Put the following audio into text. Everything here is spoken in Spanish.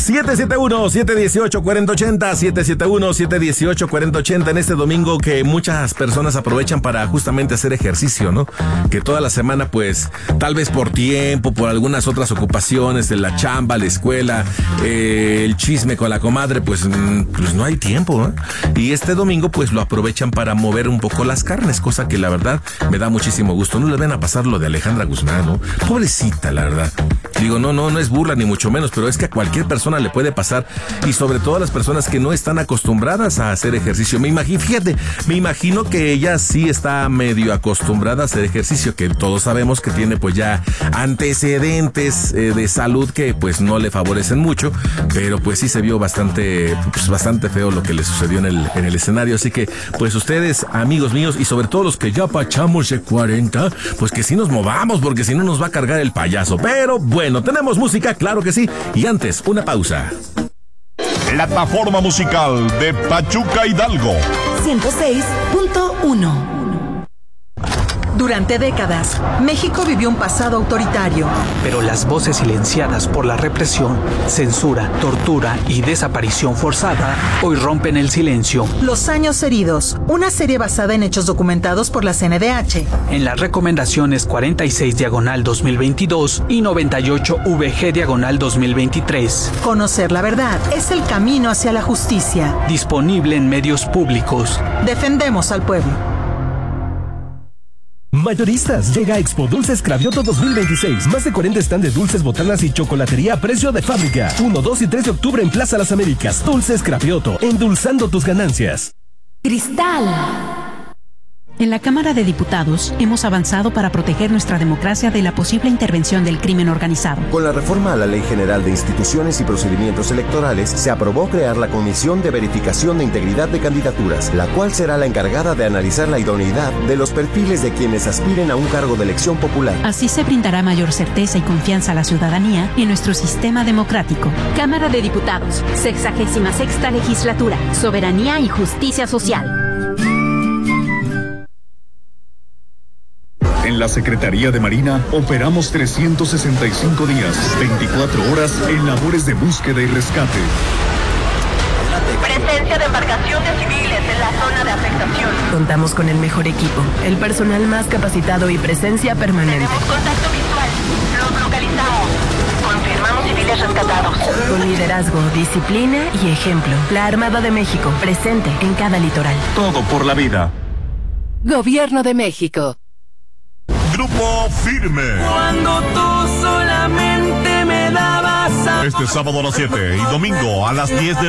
771-718-4080, 771-718-4080 en este domingo que muchas personas aprovechan para justamente hacer ejercicio, ¿no? Que toda la semana, pues, tal vez por tiempo, por algunas otras ocupaciones de la chamba, la escuela, el chisme con la comadre, pues no hay tiempo, ¿no? Y este domingo, pues, lo aprovechan para mover un poco las carnes, cosa que la verdad me da muchísimo gusto. No le ven a pasar lo de Alejandra Guzmán, ¿no? Pobrecita, la verdad. Digo, no es burla ni mucho menos, pero es que a cualquier persona le puede pasar, y sobre todo a las personas que no están acostumbradas a hacer ejercicio. Me imagino que ella sí está medio acostumbrada a hacer ejercicio, que todos sabemos que tiene pues ya antecedentes de salud que pues no le favorecen mucho, pero pues sí se vio bastante feo lo que le sucedió en el escenario. Así que pues ustedes, amigos míos, y sobre todo los que ya pachamos de 40, pues que sí nos movamos, porque si no nos va a cargar el payaso. Pero bueno, tenemos música, claro que sí, y antes una pausa. Plataforma musical de Pachuca Hidalgo 106.1. Durante décadas, México vivió un pasado autoritario. Pero las voces silenciadas por la represión, censura, tortura y desaparición forzada hoy rompen el silencio. Los años heridos, una serie basada en hechos documentados por la CNDH. En las recomendaciones 46/2022 y 98/VG/2023. Conocer la verdad es el camino hacia la justicia. Disponible en medios públicos. Defendemos al pueblo. Mayoristas, llega a Expo Dulces Cravioto 2026. Más de 40 stand de dulces, botanas y chocolatería a precio de fábrica. 1, 2 y 3 de octubre en Plaza Las Américas. Dulces Cravioto, endulzando tus ganancias. Cristal. En la Cámara de Diputados hemos avanzado para proteger nuestra democracia de la posible intervención del crimen organizado. Con la reforma a la Ley General de Instituciones y Procedimientos Electorales, se aprobó crear la Comisión de Verificación de Integridad de Candidaturas, la cual será la encargada de analizar la idoneidad de los perfiles de quienes aspiren a un cargo de elección popular. Así se brindará mayor certeza y confianza a la ciudadanía en nuestro sistema democrático. Cámara de Diputados, 66ª Legislatura, Soberanía y Justicia Social. En la Secretaría de Marina operamos 365 días, 24 horas en labores de búsqueda y rescate. Presencia de embarcaciones civiles en la zona de afectación. Contamos con el mejor equipo, el personal más capacitado y presencia permanente. Tenemos contacto visual. Los localizamos. Confirmamos civiles rescatados. Con liderazgo, disciplina y ejemplo. La Armada de México, presente en cada litoral. Todo por la vida. Gobierno de México. Grupo Firme. Cuando tú solamente me dabas amor. Este sábado a las 7 y domingo a las 10 de